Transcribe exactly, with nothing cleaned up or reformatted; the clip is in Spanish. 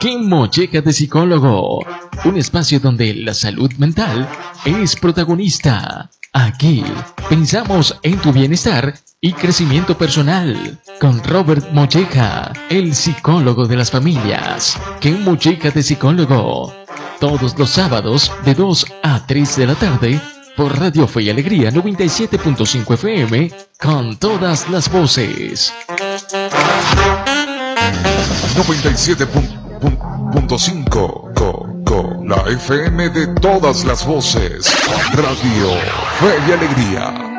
¡Qué molleja de psicólogo! Un espacio donde la salud mental es protagonista. Aquí pensamos en tu bienestar y crecimiento personal. Con Robert Molleja, el psicólogo de las familias. ¡Qué molleja de psicólogo! Todos los sábados de dos a tres de la tarde por Radio Fe y Alegría noventa y siete punto cinco F M con todas las voces. noventa y siete punto cinco co, co, la F M de todas las voces. Radio Fe y Alegría.